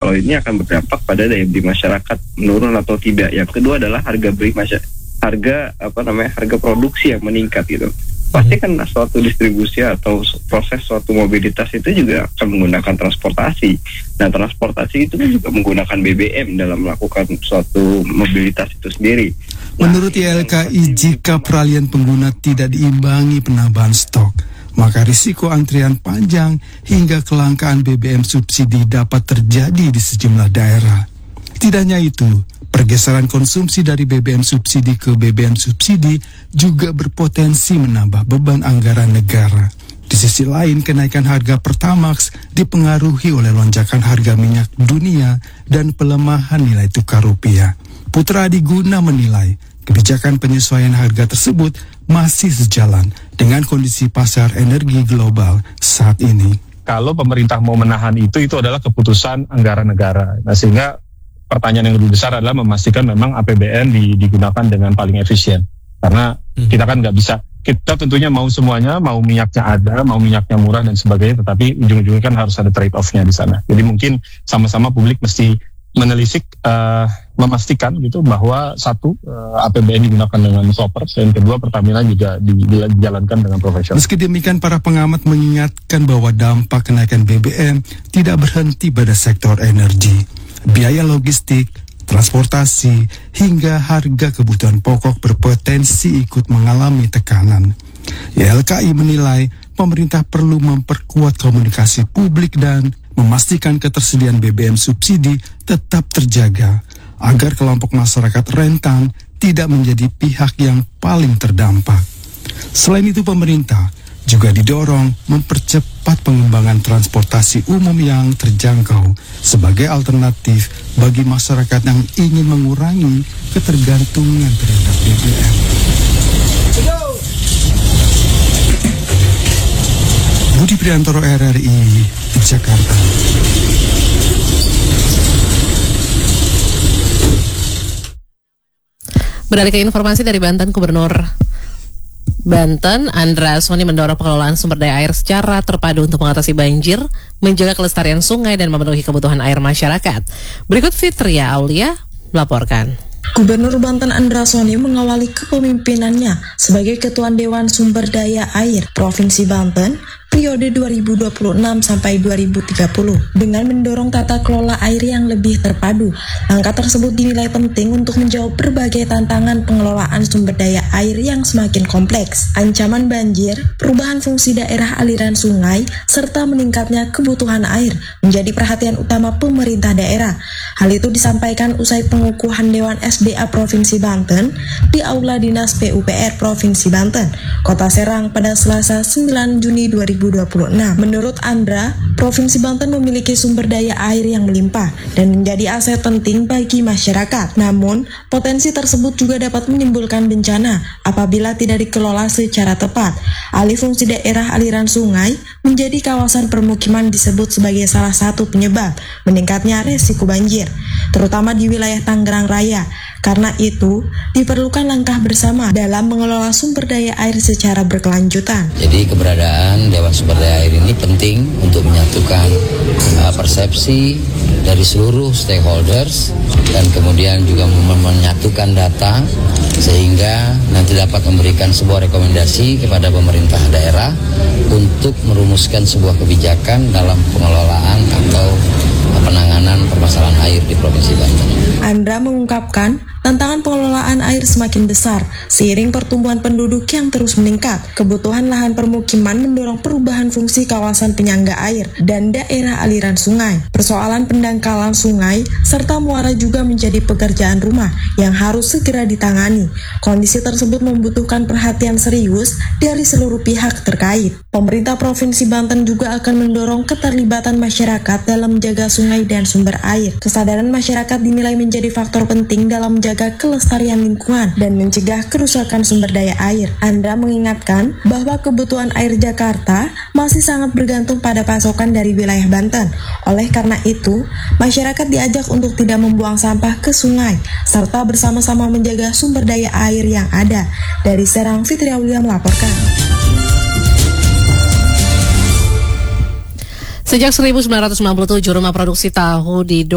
kalau ini akan berdampak pada daya beli masyarakat menurun atau tidak. Yang kedua adalah harga produksi yang meningkat gitu. Pasti kan suatu distribusi atau proses suatu mobilitas itu juga akan menggunakan transportasi. Nah, transportasi itu kan juga menggunakan BBM dalam melakukan suatu mobilitas itu sendiri. Menurut YLKI, jika peralihan pengguna tidak diimbangi penambahan stok, maka risiko antrian panjang hingga kelangkaan BBM subsidi dapat terjadi di sejumlah daerah. Tidak hanya itu, pergeseran konsumsi dari BBM subsidi ke BBM subsidi juga berpotensi menambah beban anggaran negara. Di sisi lain, kenaikan harga Pertamax dipengaruhi oleh lonjakan harga minyak dunia dan pelemahan nilai tukar rupiah. Putra Adi Guna menilai kebijakan penyesuaian harga tersebut masih sejalan dengan kondisi pasar energi global saat ini. Kalau pemerintah mau menahan itu adalah keputusan anggaran negara. Nah, sehingga pertanyaan yang lebih besar adalah memastikan memang APBN digunakan dengan paling efisien. Karena kita kan nggak bisa, kita tentunya mau semuanya, mau minyaknya ada, mau minyaknya murah dan sebagainya, tetapi ujung-ujungnya kan harus ada trade-off-nya di sana. Jadi mungkin sama-sama publik mesti menelisik, memastikan gitu bahwa satu, APBN digunakan dengan proper, dan kedua Pertamina juga dijalankan dengan profesional. Meski demikian, para pengamat mengingatkan bahwa dampak kenaikan BBM tidak berhenti pada sektor energi. Biaya logistik, transportasi, hingga harga kebutuhan pokok berpotensi ikut mengalami tekanan. YLKI menilai pemerintah perlu memperkuat komunikasi publik dan memastikan ketersediaan BBM subsidi tetap terjaga agar kelompok masyarakat rentan tidak menjadi pihak yang paling terdampak. Selain itu, pemerintah juga didorong mempercepat pengembangan transportasi umum yang terjangkau sebagai alternatif bagi masyarakat yang ingin mengurangi ketergantungan terhadap BBM. Budi Priantoro, RRI, Jakarta. Beralih ke informasi dari Banten, Gubernur Banten, Andra Soni mendorong pengelolaan sumber daya air secara terpadu untuk mengatasi banjir, menjaga kelestarian sungai dan memenuhi kebutuhan air masyarakat. Berikut Fitria Aulia melaporkan. Gubernur Banten Andra Soni mengawali kepemimpinannya sebagai Ketua Dewan Sumber Daya Air Provinsi Banten periode 2026 sampai 2030 dengan mendorong tata kelola air yang lebih terpadu. Langkah tersebut dinilai penting untuk menjawab berbagai tantangan pengelolaan sumber daya air yang semakin kompleks, ancaman banjir, perubahan fungsi daerah aliran sungai, serta meningkatnya kebutuhan air menjadi perhatian utama pemerintah daerah. Hal itu disampaikan usai pengukuhan Dewan SDA Provinsi Banten di Aula Dinas PUPR Provinsi Banten, Kota Serang pada Selasa 9 Juni 2026. Menurut Andra, Provinsi Banten memiliki sumber daya air yang melimpah dan menjadi aset penting bagi masyarakat. Namun, potensi tersebut juga dapat menimbulkan bencana apabila tidak dikelola secara tepat. Alih fungsi daerah aliran sungai menjadi kawasan permukiman disebut sebagai salah satu penyebab meningkatnya risiko banjir, terutama di wilayah Tangerang Raya. Karena itu, diperlukan langkah bersama dalam mengelola sumber daya air secara berkelanjutan. Jadi keberadaan Dewan Sumber Daya Air ini penting untuk menyatukan persepsi dari seluruh stakeholders dan kemudian juga menyatukan data sehingga nanti dapat memberikan sebuah rekomendasi kepada pemerintah daerah untuk merumuskan sebuah kebijakan dalam pengelolaan atau penanganan permasalahan air di Provinsi Banten. Andra mengungkapkan tantangan pengelolaan air semakin besar seiring pertumbuhan penduduk yang terus meningkat. Kebutuhan lahan permukiman mendorong perubahan fungsi kawasan penyangga air dan daerah aliran sungai. Persoalan pendangkalan sungai serta muara juga menjadi pekerjaan rumah yang harus segera ditangani. Kondisi tersebut membutuhkan perhatian serius dari seluruh pihak terkait. Pemerintah Provinsi Banten juga akan mendorong keterlibatan masyarakat dalam menjaga sungai dan sumber air. Kesadaran masyarakat dinilai menjadi faktor penting dalam menjaga kelestarian lingkungan dan mencegah kerusakan sumber daya air. Andra mengingatkan bahwa kebutuhan air Jakarta masih sangat bergantung pada pasokan dari wilayah Banten. Oleh karena itu, masyarakat diajak untuk tidak membuang sampah ke sungai, serta bersama-sama menjaga sumber daya air yang ada. Dari Serang, Fitri Aulia melaporkan. Sejak 1997, rumah produksi tahu di